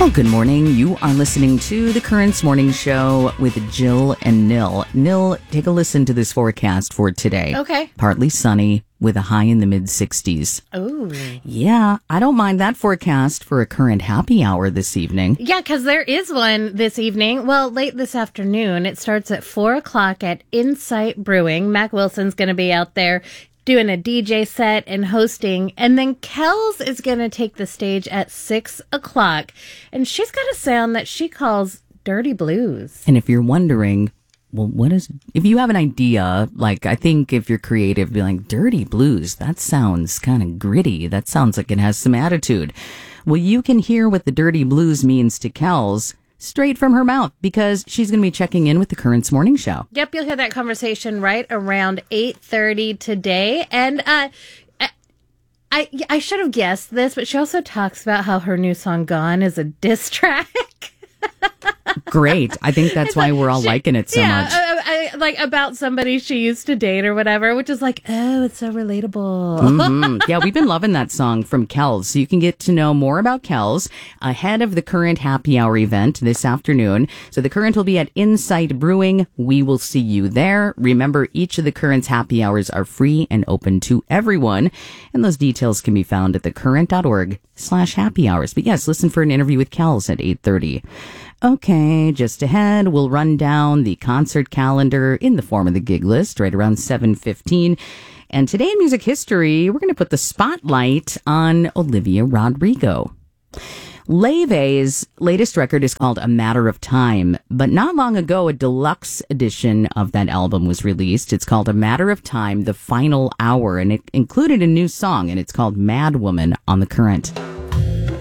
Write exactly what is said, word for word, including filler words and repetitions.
Well, good morning. You are listening to the Currents Morning Show with Jill and Nil. Nil, take a listen to this forecast for today. Okay. Partly sunny with a high in the mid sixties. Oh. Yeah, I don't mind that forecast for a current happy hour this evening. Yeah, because there is one this evening. Well, late this afternoon. It starts at four o'clock at Insight Brewing. Mac Wilson's going to be out there doing a D J set and hosting. And then Kells is going to take the stage at six o'clock. And she's got a sound that she calls Dirty Blues. And if you're wondering, well, what is, if you have an idea, like, I think if you're creative, be like, Dirty Blues, that sounds kind of gritty. That sounds like it has some attitude. Well, you can hear what the Dirty Blues means to Kells straight from her mouth, because she's going to be checking in with the Currents Morning Show. Yep, you'll hear that conversation right around eight thirty today. And uh, I, I should have guessed this, but she also talks about how her new song Gone is a diss track. Great. I think that's It's why like, we're all she, liking it so yeah, much. I, I, like about somebody she used to date or whatever, which is like, oh, it's so relatable. Mm-hmm. Yeah, we've been loving that song from Kells. So you can get to know more about Kells ahead of the Current Happy Hour event this afternoon. So the Current will be at Insight Brewing. We will see you there. Remember, each of the Current's happy hours are free and open to everyone. And those details can be found at thecurrent.org slash happy hours. But yes, listen for an interview with Kells at eight thirty. Okay, just ahead, we'll run down the concert calendar in the form of the gig list right around seven fifteen. And today in music history, we're going to put the spotlight on Olivia Rodrigo. Leve's latest record is called A Matter of Time, but not long ago, a deluxe edition of that album was released. It's called A Matter of Time, The Final Hour, and it included a new song, and it's called Mad Woman on the Current.